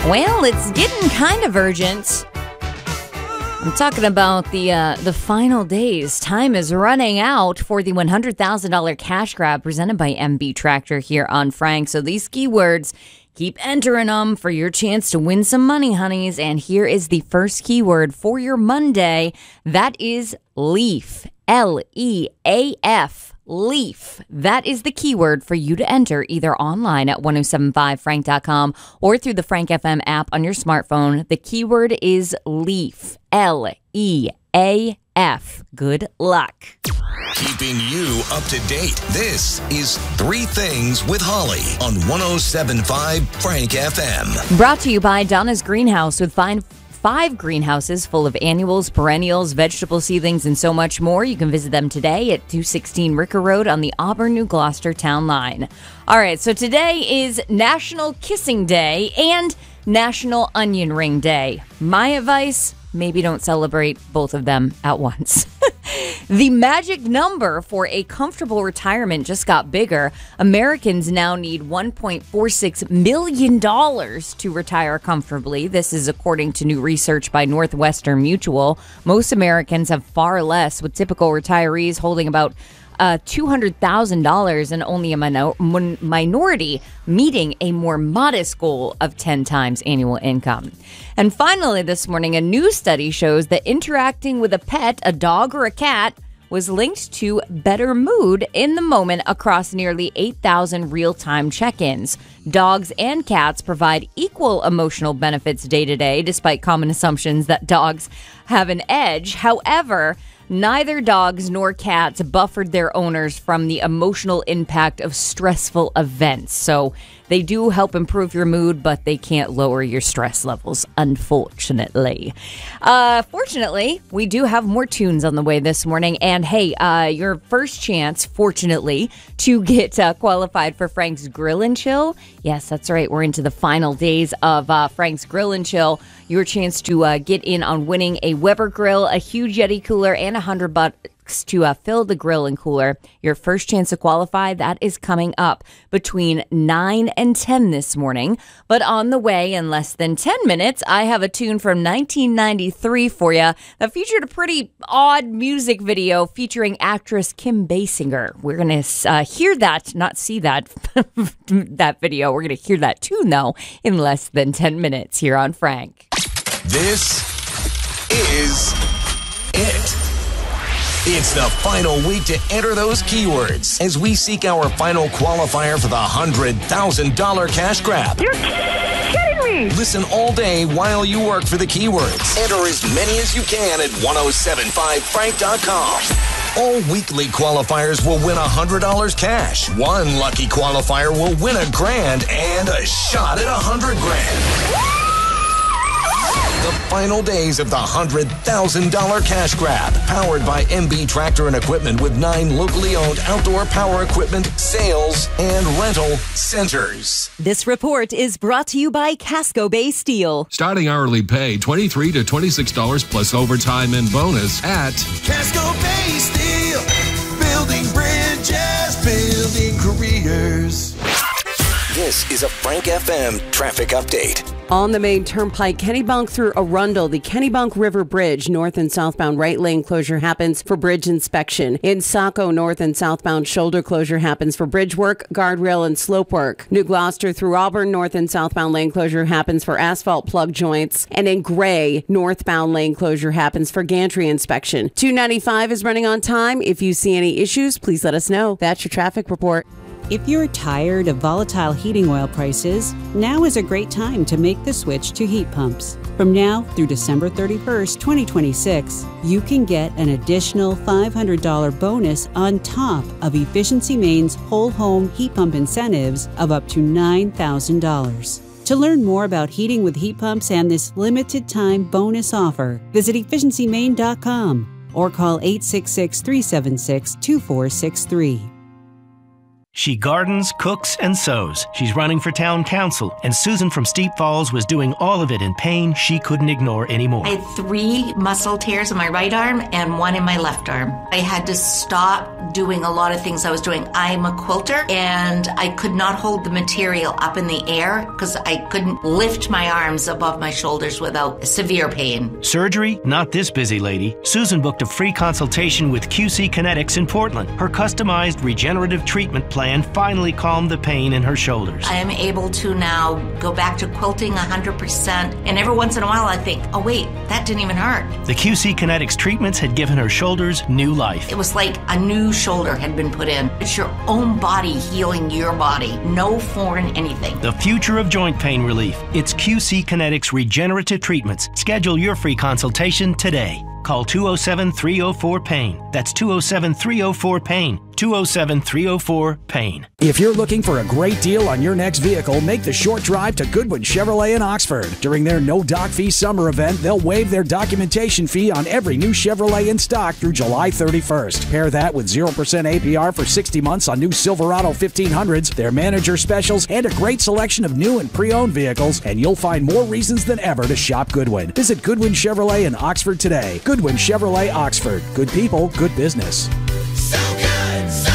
Well, it's getting kind of urgent. I'm talking about the final days. Time is running out for the $100,000 cash grab presented by MB Tractor here on Frank. So these keywords, keep entering them for your chance to win some money, honeys. And here is the first keyword for your Monday. That is leaf. L-E-A-F. Leaf. That is the keyword for you to enter either online at 1075frank.com or through the Frank FM app on your smartphone. The keyword is leaf. L-E-A-F. Good luck. Keeping you up to date. This is Three Things with Holly on 1075 Frank FM. Brought to you by Donna's Greenhouse with five greenhouses full of annuals, perennials, vegetable seedlings, and so much more. You can visit them today at 216 Ricker Road on the Auburn-New Gloucester Town Line. All right, so today is National Kissing Day and National Onion Ring Day. My advice, maybe don't celebrate both of them at once. The magic number for a comfortable retirement just got bigger. Americans now need $1.46 million to retire comfortably. This is according to new research by Northwestern Mutual. Most Americans have far less, with typical retirees holding about $200,000 and only a minority meeting a more modest goal of 10 times annual income. And finally this morning, a new study shows that interacting with a pet, a dog or a cat, was linked to better mood in the moment across nearly 8,000 real-time check-ins. Dogs and cats provide equal emotional benefits day to day, despite common assumptions that dogs have an edge. However, neither dogs nor cats buffered their owners from the emotional impact of stressful events. So they do help improve your mood, but they can't lower your stress levels, unfortunately. Fortunately, we do have more tunes on the way this morning. And hey, your first chance, fortunately, to get qualified for Frank's Grill and Chill. Yes, that's right. We're into the final days of Frank's Grill and Chill. Your chance to get in on winning a Weber grill, a huge Yeti cooler, and $100 to fill the grill and cooler. Your first chance to qualify, that is coming up between 9 and 10 this morning. But on the way in less than 10 minutes, I have a tune from 1993 for you that featured a pretty odd music video featuring actress Kim Basinger. We're going to hear that, not see that, that video. We're going to hear that tune, though, in less than 10 minutes here on Frank. This is it. It's the final week to enter those keywords as we seek our final qualifier for the $100,000 cash grab. You're kidding me! Listen all day while you work for the keywords. Enter as many as you can at 1075frank.com. All weekly qualifiers will win $100 cash. One lucky qualifier will win $1,000 and a shot at $100,000. The final days of the $100,000 cash grab, powered by MB Tractor and Equipment with 9 locally owned outdoor power equipment, sales, and rental centers. This report is brought to you by Casco Bay Steel. Starting hourly pay $23 to $26 plus overtime and bonus at Casco Bay Steel. Building bridges, building careers. This is a Frank FM traffic update. On the main turnpike, Kennebunk through Arundel, the Kennebunk River Bridge, north and southbound right lane closure happens for bridge inspection. In Saco, north and southbound shoulder closure happens for bridge work, guardrail, and slope work. New Gloucester through Auburn, north and southbound lane closure happens for asphalt plug joints. And in Gray, northbound lane closure happens for gantry inspection. 295 is running on time. If you see any issues, please let us know. That's your traffic report. If you're tired of volatile heating oil prices, now is a great time to make the switch to heat pumps. From now through December 31st, 2026, you can get an additional $500 bonus on top of Efficiency Maine's whole home heat pump incentives of up to $9,000. To learn more about heating with heat pumps and this limited time bonus offer, visit efficiencymaine.com or call 866-376-2463. She gardens, cooks, and sews. She's running for town council, and Susan from Steep Falls was doing all of it in pain she couldn't ignore anymore. I had 3 muscle tears in my right arm and 1 in my left arm. I had to stop doing a lot of things I was doing. I'm a quilter, and I could not hold the material up in the air because I couldn't lift my arms above my shoulders without severe pain. Surgery? Not this busy lady. Susan booked a free consultation with QC Kinetics in Portland. Her customized regenerative treatment plan finally calmed the pain in her shoulders. I am able to now go back to quilting 100%, and every once in a while I think, oh wait, that didn't even hurt. The QC Kinetics treatments had given her shoulders new life. It was like a new shoulder had been put in. It's your own body healing your body. No foreign anything. The future of joint pain relief. It's QC Kinetics regenerative treatments. Schedule your free consultation today. Call 207-304-PAIN. That's 207-304-PAIN. 207-304-PAIN. If you're looking for a great deal on your next vehicle, make the short drive to Goodwin Chevrolet in Oxford. During their no doc fee summer event, they'll waive their documentation fee on every new Chevrolet in stock through July 31st. Pair that with 0% APR for 60 months on new Silverado 1500s, their manager specials, and a great selection of new and pre-owned vehicles, and you'll find more reasons than ever to shop Goodwin. Visit Goodwin Chevrolet in Oxford today. Goodwin Chevrolet Oxford. Good people, good business. So good, so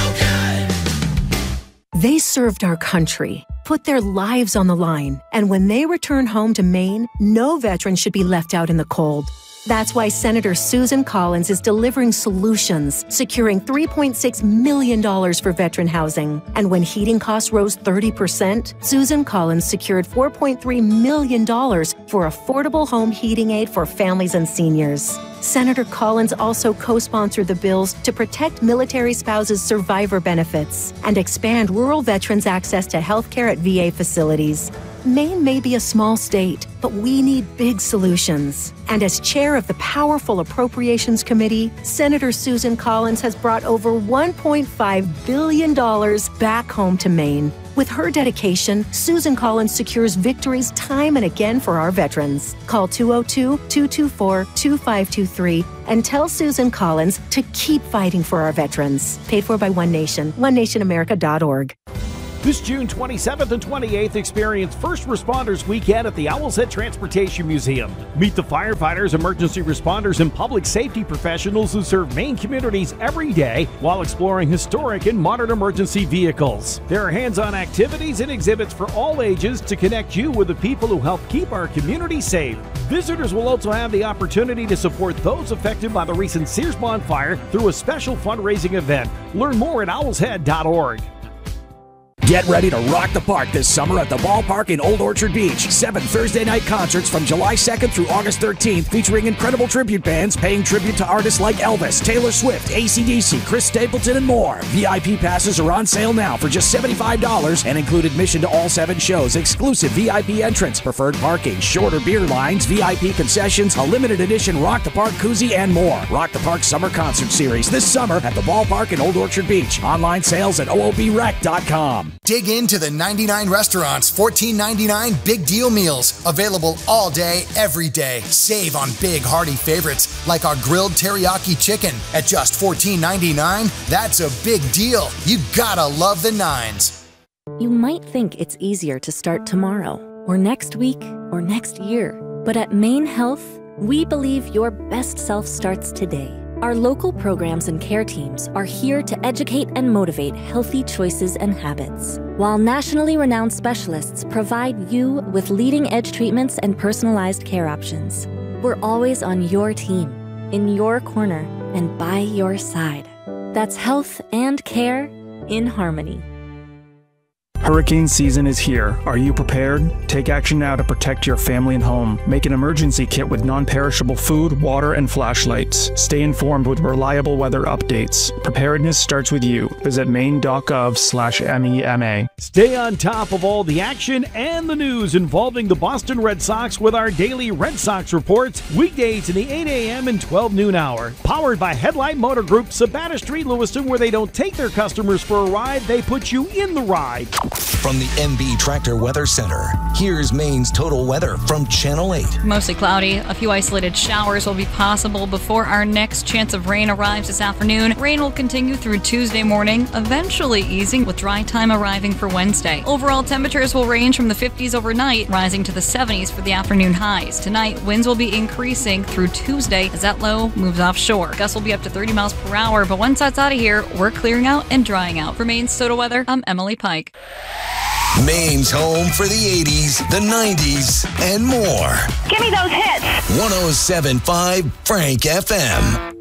good. They served our country, put their lives on the line, and when they return home to Maine, no veteran should be left out in the cold. That's why Senator Susan Collins is delivering solutions, securing $3.6 million for veteran housing. And when heating costs rose 30%, Susan Collins secured $4.3 million for affordable home heating aid for families and seniors. Senator Collins also co-sponsored the bills to protect military spouses' survivor benefits and expand rural veterans' access to health care at VA facilities. Maine may be a small state, but we need big solutions. And as chair of the powerful Appropriations Committee, Senator Susan Collins has brought over $1.5 billion back home to Maine. With her dedication, Susan Collins secures victories time and again for our veterans. Call 202-224-2523 and tell Susan Collins to keep fighting for our veterans. Paid for by One Nation, onenationamerica.org. This June 27th and 28th, experience First Responders Weekend at the Owl's Head Transportation Museum. Meet the firefighters, emergency responders, and public safety professionals who serve Maine communities every day while exploring historic and modern emergency vehicles. There are hands-on activities and exhibits for all ages to connect you with the people who help keep our community safe. Visitors will also have the opportunity to support those affected by the recent Sears bonfire through a special fundraising event. Learn more at owlshead.org. Get ready to rock the park this summer at the ballpark in Old Orchard Beach. 7 Thursday night concerts from July 2nd through August 13th featuring incredible tribute bands paying tribute to artists like Elvis, Taylor Swift, AC/DC, Chris Stapleton, and more. VIP passes are on sale now for just $75 and include admission to all 7 shows, exclusive VIP entrance, preferred parking, shorter beer lines, VIP concessions, a limited edition Rock the Park koozie, and more. Rock the Park Summer Concert Series this summer at the ballpark in Old Orchard Beach. Online sales at oobrec.com. Dig into the 99 restaurants, $14.99 big deal meals. Available all day, every day. Save on big hearty favorites like our grilled teriyaki chicken at just $14.99. That's a big deal. You gotta love the nines. You might think it's easier to start tomorrow, or next week, or next year. But at Maine Health, we believe your best self starts today. Our local programs and care teams are here to educate and motivate healthy choices and habits, while nationally renowned specialists provide you with leading-edge treatments and personalized care options. We're always on your team, in your corner, and by your side. That's health and care in harmony. Hurricane season is here. Are you prepared? Take action now to protect your family and home. Make an emergency kit with non-perishable food, water, and flashlights. Stay informed with reliable weather updates. Preparedness starts with you. Visit maine.gov/MEMA. Stay on top of all the action and the news involving the Boston Red Sox with our daily Red Sox reports, weekdays in the 8 a.m. and 12 noon hour. Powered by Headlight Motor Group, Sabata Street, Lewiston, where they don't take their customers for a ride, they put you in the ride. From the MB Tractor Weather Center, here's Maine's total weather from Channel 8. Mostly cloudy. A few isolated showers will be possible before our next chance of rain arrives this afternoon. Rain will continue through Tuesday morning, eventually easing with dry time arriving for Wednesday. Overall temperatures will range from the 50s overnight, rising to the 70s for the afternoon highs. Tonight, winds will be increasing through Tuesday as that low moves offshore. Gusts will be up to 30 miles per hour, but once that's out of here, we're clearing out and drying out. For Maine's total weather, I'm Emily Pike. Maine's home for the 80s, the 90s, and more. Give me those hits. 107.5 Frank FM.